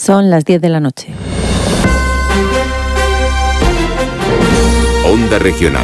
Son las 10 de la noche. Onda Regional.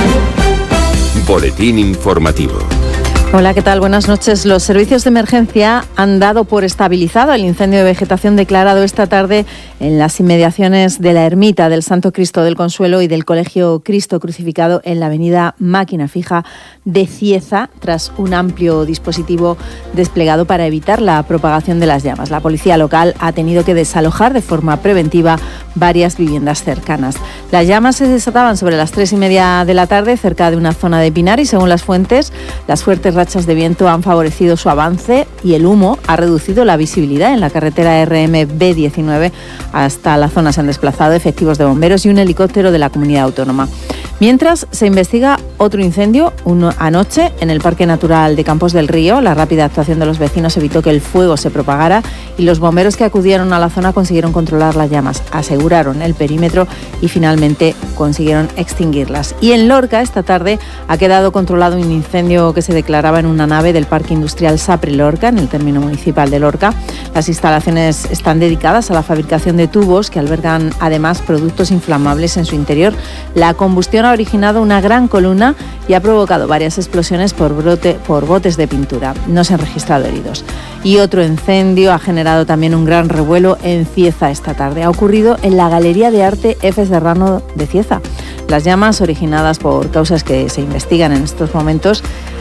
Boletín informativo. Hola, ¿qué tal? Buenas noches. Los servicios de emergencia han dado por estabilizado el incendio de vegetación declarado esta tarde en las inmediaciones de la ermita del Santo Cristo del Consuelo y del Colegio Cristo Crucificado en la avenida Máquina Fija de Cieza, tras un amplio dispositivo desplegado para evitar la propagación de las llamas. La policía local ha tenido que desalojar de forma preventiva varias viviendas cercanas. Las llamas se desataban sobre las 3:30 de la tarde cerca de una zona de pinar y, según las fuentes, las fuertes rachas de viento han favorecido su avance y el humo ha reducido la visibilidad. En la carretera RMB19 hasta la zona se han desplazado efectivos de bomberos y un helicóptero de la comunidad autónoma. Mientras se investiga otro incendio, uno anoche en el Parque Natural de Campos del Río. La rápida actuación de los vecinos evitó que el fuego se propagara y los bomberos que acudieron a la zona consiguieron controlar las llamas, aseguraron el perímetro y finalmente consiguieron extinguirlas. Y en Lorca esta tarde ha quedado controlado un incendio que se declaraba en una nave del Parque Industrial Sapre Lorca, en el término municipal de Lorca. Las instalaciones están dedicadas a la fabricación de tubos que albergan además productos inflamables en su interior. La combustión ha originado una gran columna y ha provocado varias explosiones por botes de pintura. No se han registrado heridos. Y otro incendio ha generado también un gran revuelo en Cieza esta tarde. Ha ocurrido en la Galería de Arte F. Serrano de Cieza. Las llamas, originadas por causas que se investigan en estos momentos,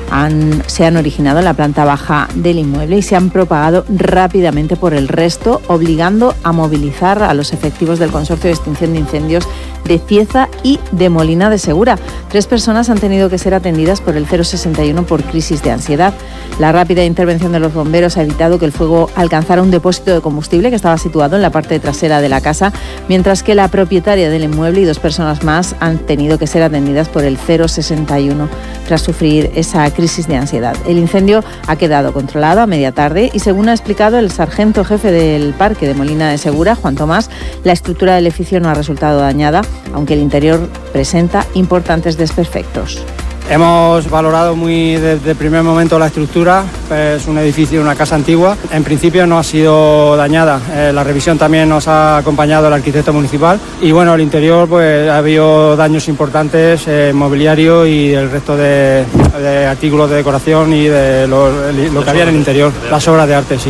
se han originado en la planta baja del inmueble y se han propagado rápidamente por el resto, obligando a movilizar a los efectivos del Consorcio de Extinción de Incendios de Cieza y de Molina de Segura. 3 personas han tenido que ser atendidas por el 061 por crisis de ansiedad. La rápida intervención de los bomberos ha evitado que el fuego alcanzara un depósito de combustible que estaba situado en la parte trasera de la casa, mientras que la propietaria del inmueble y 2 personas más han tenido que ser atendidas por el 061 tras sufrir esa crisis de ansiedad. El incendio ha quedado controlado a media tarde y, según ha explicado el sargento jefe del parque de Molina de Segura, Juan Tomás, la estructura del edificio no ha resultado dañada, aunque el interior presenta importantes desperfectos. Hemos valorado muy desde el primer momento la estructura. Es un edificio, una casa antigua. En principio no ha sido dañada. La revisión también nos ha acompañado el arquitecto municipal. Y bueno, el interior pues ha habido daños importantes, mobiliario y el resto de artículos de decoración y de lo que había en el interior. Las obras de arte, sí.